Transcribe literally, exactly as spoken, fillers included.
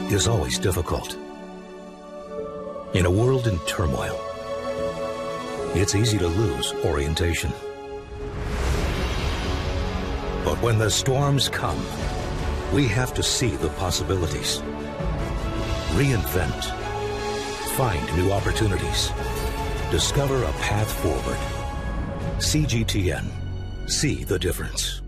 is always difficult. In a world in turmoil, it's easy to lose orientation. But when the storms come, we have to see the possibilities, reinvent, find new opportunities, discover a path forward. C G T N. See the difference.